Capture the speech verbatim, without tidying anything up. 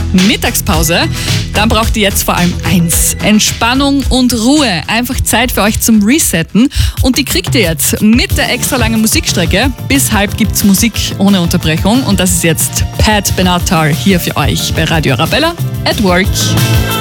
Mittagspause, dann braucht ihr jetzt vor allem eins: Entspannung und Ruhe. Einfach Zeit für euch zum Resetten. Und die kriegt ihr jetzt mit der extra langen Musikstrecke. Bis halb gibt's Musik ohne Unterbrechung. Und das ist jetzt Pat Benatar hier für euch bei Radio Arabella at Work.